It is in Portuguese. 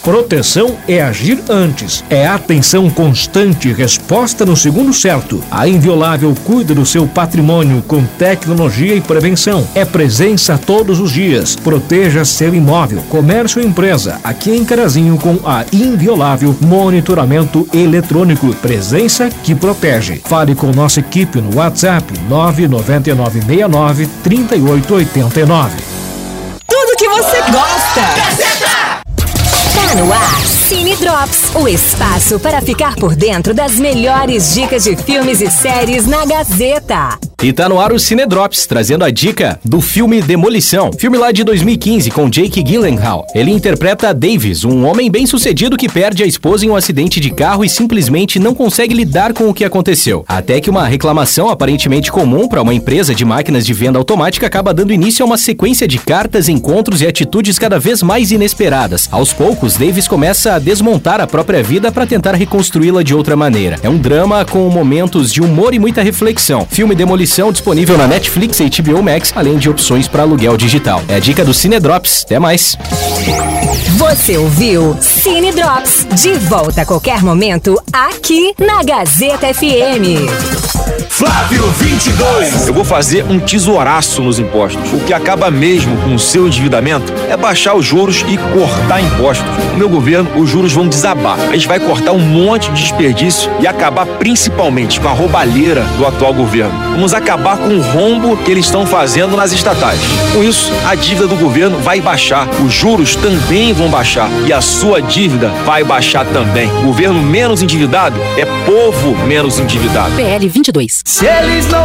Proteção é agir antes. É atenção constante e resposta no segundo certo. A Inviolável cuida do seu patrimônio com tecnologia e prevenção. É presença todos os dias. Proteja seu imóvel, comércio ou empresa. Aqui em Carazinho com a Inviolável Monitoramento Eletrônico. Presença que protege. Fale com nossa equipe no WhatsApp 999693889. Tudo que você gosta. Tá no ar, Cine Drops, o espaço para ficar por dentro das melhores dicas de filmes e séries na Gazeta. E tá no ar o Cine Drops, trazendo a dica do filme Demolição. Filme lá de 2015 com Jake Gyllenhaal. Ele interpreta Davis, um homem bem-sucedido que perde a esposa em um acidente de carro e simplesmente não consegue lidar com o que aconteceu. Até que uma reclamação aparentemente comum para uma empresa de máquinas de venda automática acaba dando início a uma sequência de cartas, encontros e atitudes cada vez mais inesperadas. Aos poucos, Davis começa a desmontar a própria vida para tentar reconstruí-la de outra maneira. É um drama com momentos de humor e muita reflexão. Filme Demolição disponível na Netflix e HBO Max, além de opções para aluguel digital. É a dica do Cine Drops. Até mais. Você ouviu Cine Drops, de volta a qualquer momento aqui na Gazeta FM. Flávio 22. Eu vou fazer um tesouraço nos impostos. O que acaba mesmo com o seu endividamento é baixar os juros e cortar impostos. No meu governo, os juros vão desabar. A gente vai cortar um monte de desperdício e acabar principalmente com a roubalheira do atual governo. Vamos acabar com o rombo que eles estão fazendo nas estatais. Com isso, a dívida do governo vai baixar, os juros também vão baixar e a sua dívida vai baixar também. Governo menos endividado é povo menos endividado. PL 22. Se eles não